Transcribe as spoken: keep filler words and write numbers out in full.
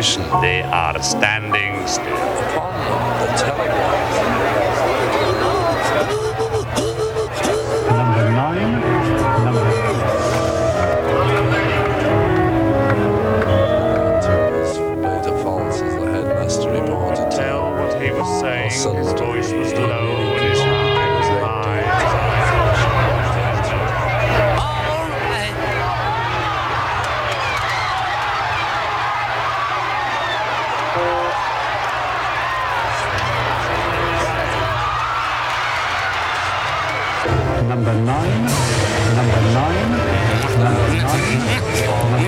station. They are standing still. Upon the telegraph. Number nine. Number Beta false as the headmaster reported. Tell what he was saying. Son, His voice was low and his eye was high. All right. number nine. Number nine. Number nine. Number